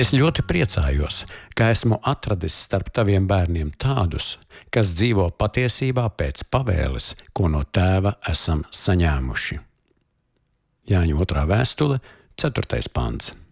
Es ļoti priecājos, ka esmu atradis starp taviem bērniem tādus, kas dzīvo patiesībā pēc pavēles, ko no tēva esam saņēmuši. Jāņa 2. vēstule, 4. pants.